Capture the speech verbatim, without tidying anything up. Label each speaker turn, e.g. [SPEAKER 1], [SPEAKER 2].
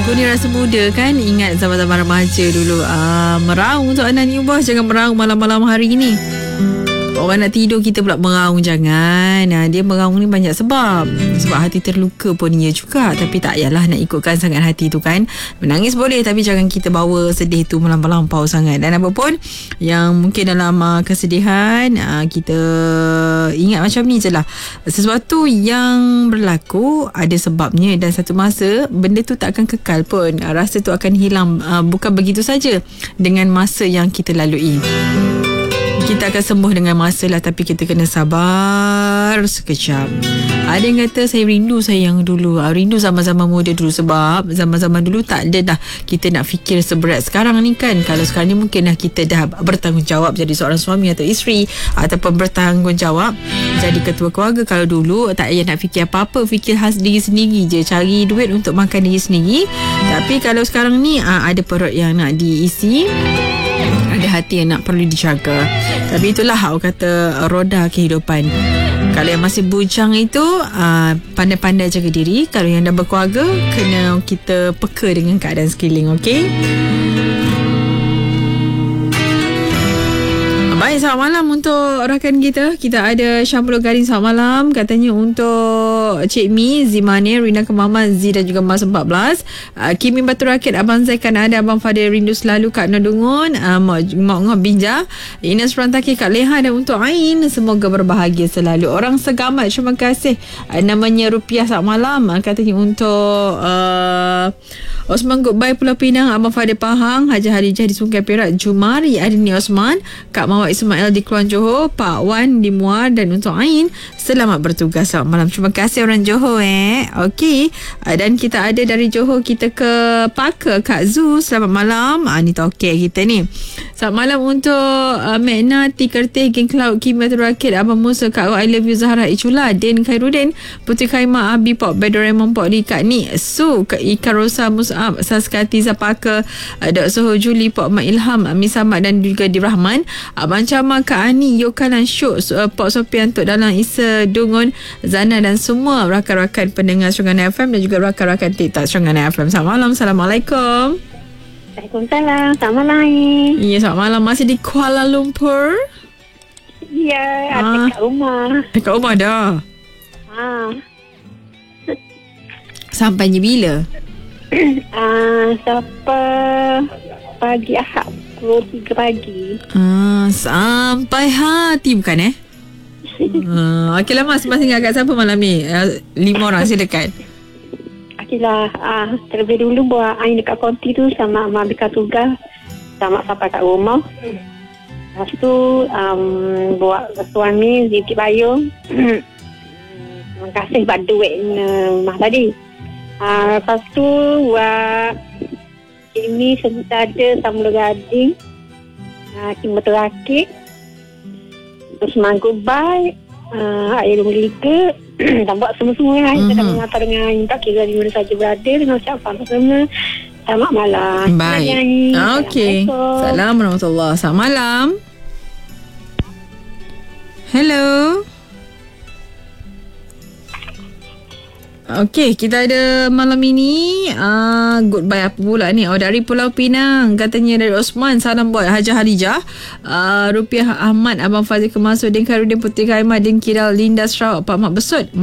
[SPEAKER 1] Lagu ni rasa muda kan. Ingat zaman-zaman remaja dulu. uh, Meraung untuk anak ni bos. Jangan meraung malam-malam hari ni. Orang nak tidur kita pula meraung. Jangan. Nah, dia meraung ni banyak sebab. Sebab hati terluka pun ia juga. Tapi tak payahlah nak ikutkan sangat hati tu kan. Menangis boleh, tapi jangan kita bawa sedih tu melampau-lampau sangat. Dan apa pun yang mungkin dalam uh, kesedihan, uh, kita ingat macam ni je lah. Sesuatu yang berlaku ada sebabnya. Dan satu masa benda tu tak akan kekal pun. uh, Rasa tu akan hilang. uh, Bukan begitu saja dengan masa yang kita lalui. Kita akan sembuh dengan masa lah, tapi kita kena sabar sekejap. Ada yang kata saya rindu saya yang dulu. Rindu zaman-zaman muda dulu. Sebab zaman-zaman dulu tak ada dah kita nak fikir seberat sekarang ni kan. Kalau sekarang ni mungkin dah kita dah bertanggungjawab jadi seorang suami atau isteri, ataupun bertanggungjawab jadi ketua keluarga. Kalau dulu tak payah nak fikir apa-apa, fikir khas diri sendiri je, cari duit untuk makan diri sendiri. Tapi kalau sekarang ni ada perut yang nak diisi, ada hati yang nak perlu dijaga. Tapi itulah orang kata roda kehidupan. Kalau yang masih bujang itu uh, pandai-pandai jaga diri. Kalau yang dah berkeluarga, kena kita peka dengan keadaan sekeliling. Okey. Baik, selamat malam untuk rakan kita. Kita ada Syamsul Garin, selamat malam. Katanya untuk Cik Mi, Zimane, Rina Kemama, Z dan juga Mas empat belas. uh, Kimi Batu Rakit, Abang Zai kan ada, Abang Fadil rindu selalu, Kak Nodungun, uh, Mak Ngok Binja, Ines Perantaki, Kak Leha, dan untuk Ain, semoga berbahagia selalu. Orang Segamat, terima kasih. uh, Namanya Rupiah, selamat malam. uh, Katanya untuk uh, Osman Goodbye Pulau Pinang, Abang Fadil Pahang, Haji Harijah di Sungai Perak, Jumari Adini Osman, Kak Mawar Ismail di Keluan Johor, Pak Wan di Muar, dan untuk Ain, selamat bertugas, selamat malam. Terima kasih orang Johor eh. Okey. Uh, dan kita ada dari Johor kita ke Paka, Kak Zu, selamat malam. Ah uh, ni tokek kita ni. Selamat malam untuk uh, Mekna T Kertih, Geng Cloud, Kim Batu Rakit, Abang Musa, Kak I Love You, Zahra Icula, Din Khairuddin, Putri Khaimah, Abi Pop, Bedoraemon Pop Li, Kak Ni Su, Kak Ika Rosa, Mus'ab, Saskati Zapaka, uh, Dok Soho Juli, Pop Mak Ilham, Miss Ahmad dan juga Di Rahman, Abang Cama, Kak Ani, Yokalan Syuk, uh, Pok Sopian, Tok Dalang, Isa Dungun, Zana dan semua rakan-rakan pendengar Serongana F M dan juga rakan-rakan TikTok Serongana F M. Selamat malam. Assalamualaikum.
[SPEAKER 2] Waalaikumsalam. Selamat malam.
[SPEAKER 1] Ya, selamat malam. Masih di Kuala Lumpur?
[SPEAKER 2] Ya, ada
[SPEAKER 1] ah.
[SPEAKER 2] kat rumah.
[SPEAKER 1] Dekat rumah dah?
[SPEAKER 2] Ah.
[SPEAKER 1] Sampainya bila?
[SPEAKER 2] ah, sampai pagi Ahad. Pukul tiga pagi.
[SPEAKER 1] Ah, sampai hati bukan eh? uh, Okeylah Mas, Mas ingat kat siapa malam ni? Uh, lima orang silakan.
[SPEAKER 2] Okeylah, ah, terlebih dulu buat Ain dekat konti tu sama Mak Bika Tugas. Sama sampai kat rumah. Lepas tu um, buat suami Ziti Bayu. Terima kasih buat duit uh, Mak tadi. Ah, lepas tu buat Kimi Sentada Samula Gading, uh, Kim Batu Rakit, terus Goodbye, uh, Air Liga, dan buat semua-semua lah. Mm-hmm. Kita dah mengatar dengan Ain, tak kira di mana saja berada, dengan ucapan semua. Selamat malam.
[SPEAKER 1] Baik. Okey. Assalamualaikum warahmatullahi. Selamat malam. Hello. Okey, kita ada malam ini uh, Goodbye apa pula ni? Oh, dari Pulau Pinang. Katanya dari Osman, salam buat Haji Harijah, uh, Rupiah Ahmad, Abang Fazil Kemasud, Din Khairuddin, Putri Khaimah, Din Kiral, Linda Sarawak, Pak Mak Besut,